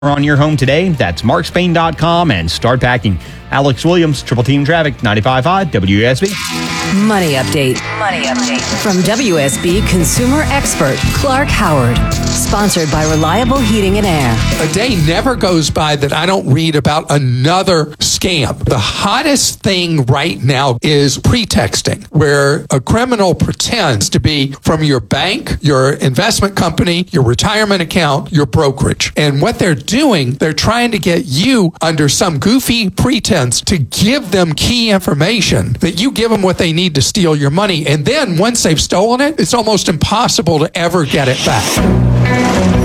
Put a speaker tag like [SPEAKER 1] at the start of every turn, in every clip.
[SPEAKER 1] on your home today. That's markspain.com and start packing. Alex Williams, Triple Team Traffic, 95.5 WSB.
[SPEAKER 2] Money update. From WSB consumer expert Clark Howard. Sponsored by Reliable Heating and Air.
[SPEAKER 3] A day never goes by that I don't read about another scam. The hottest thing right now is pretexting, where a criminal pretends to be from your bank, your investment company, your retirement account, your brokerage. And what they're doing, they're trying to get you under some goofy pretense to give them key information that you give them what they need to steal your money. And then once they've stolen it, it's almost impossible to ever get it back.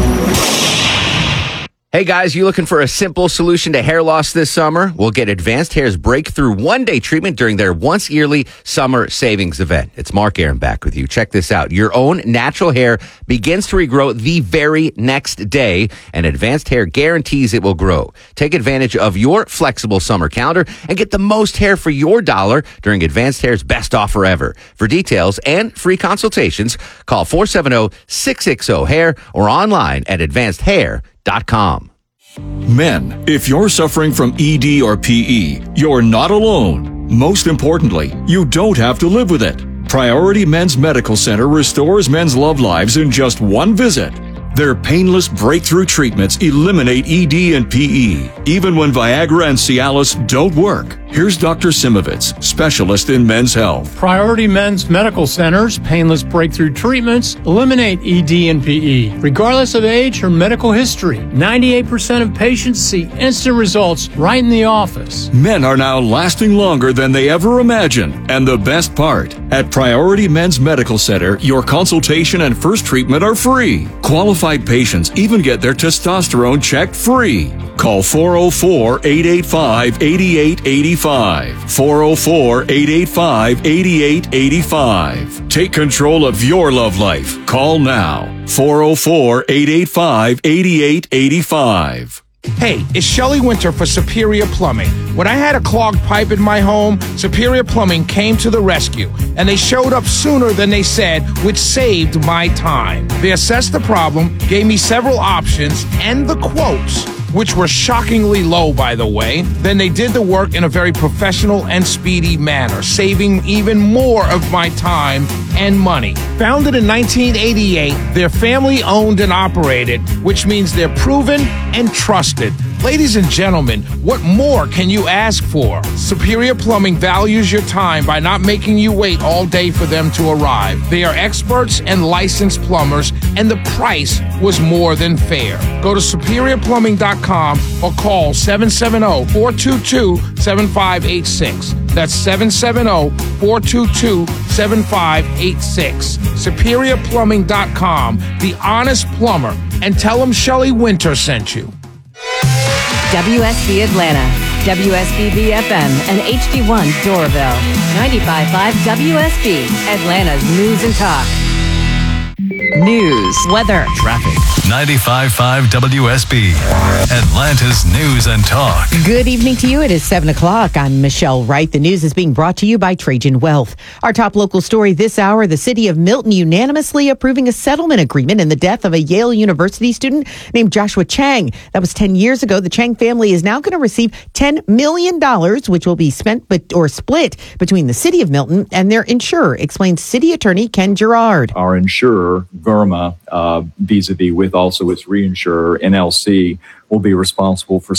[SPEAKER 4] Hey guys, you looking for a simple solution to hair loss this summer? We'll get Advanced Hair's breakthrough one-day treatment during their once-yearly summer savings event. It's Mark Aaron back with you. Check this out. Your own natural hair begins to regrow the very next day, and Advanced Hair guarantees it will grow. Take advantage of your flexible summer calendar and get the most hair for your dollar during Advanced Hair's best offer ever. For details and free consultations, call 470-660-HAIR or online at advancedhair.com.
[SPEAKER 5] Men, if you're suffering from ED or PE, you're not alone. Most importantly, you don't have to live with it. Priority Men's Medical Center restores men's love lives in just one visit. Their painless breakthrough treatments eliminate ED and PE, even when Viagra and Cialis don't work. Here's Dr. Simovitz, specialist in men's health.
[SPEAKER 6] Priority Men's Medical Center's painless breakthrough treatments eliminate ED and PE, regardless of age or medical history. 98% of patients see instant results right in the office.
[SPEAKER 5] Men are now lasting longer than they ever imagined. And the best part, at Priority Men's Medical Center, your consultation and first treatment are free. Qualified patients even get their testosterone checked free. Call 404-885-8885. 404-885-8885. Take control of your love life. Call now. 404-885-8885.
[SPEAKER 7] Hey, it's Shelley Winter for Superior Plumbing. When I had a clogged pipe in my home, Superior Plumbing came to the rescue, and they showed up sooner than they said, which saved my time. They assessed the problem, gave me several options, and the quotes, which were shockingly low, by the way. Then they did the work in a very professional and speedy manner, saving even more of my time and money. Founded in 1988, they're family owned and operated, which means they're proven and trusted. Ladies and gentlemen, what more can you ask for? Superior Plumbing values your time by not making you wait all day for them to arrive. They are experts and licensed plumbers, and the price was more than fair. Go to superiorplumbing.com or call 770-422-7586. That's 770-422-7586. superiorplumbing.com, the honest plumber, and tell them Shelley Winter sent you.
[SPEAKER 2] WSB Atlanta, WSB BFM, and HD1 Doraville. 95.5 WSB, Atlanta's News and Talk. News, weather,
[SPEAKER 1] Traffic.
[SPEAKER 8] 95.5 WSB, Atlanta's News and Talk.
[SPEAKER 9] Good evening to you. It is 7 o'clock. I'm Michelle Wright. The news is being brought to you by Trajan Wealth. Our top local story this hour, the city of Milton unanimously approving a settlement agreement in the death of a Yale University student named Joshua Chang. That was 10 years ago. The Chang family is now going to receive $10 million, which will be split between the city of Milton and their insurer, explains city attorney Ken Gerard.
[SPEAKER 10] Our insurer, Verma, vis-a-vis with also its reinsurer, NLC, will be responsible for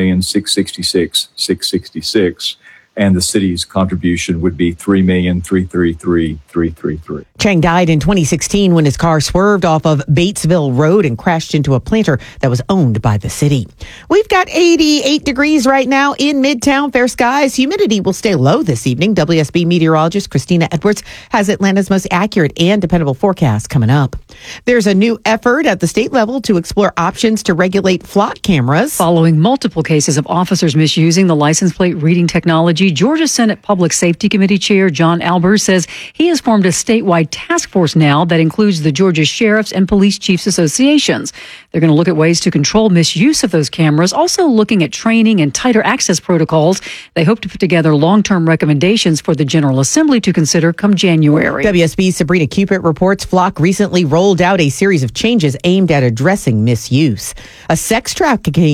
[SPEAKER 10] $6,666,666, and the city's contribution would be $3,333,333.
[SPEAKER 9] Chang died in 2016 when his car swerved off of Batesville Road and crashed into a planter that was owned by the city. We've got 88 degrees right now in Midtown. Fair skies. Humidity will stay low this evening. WSB meteorologist Christina Edwards has Atlanta's most accurate and dependable forecast coming up. There's a new effort at the state level to explore options to regulate flock cameras.
[SPEAKER 11] Following multiple cases of officers misusing the license plate reading technology technology, Georgia Senate Public Safety Committee Chair John Albers says he has formed a statewide task force now that includes the Georgia Sheriffs and Police Chiefs Associations. They're going to look at ways to control misuse of those cameras, also looking at training and tighter access protocols. They hope to put together long-term recommendations for the General Assembly to consider come January.
[SPEAKER 9] WSB's Sabrina Cupid reports Flock recently rolled out a series of changes aimed at addressing misuse. A sex trafficking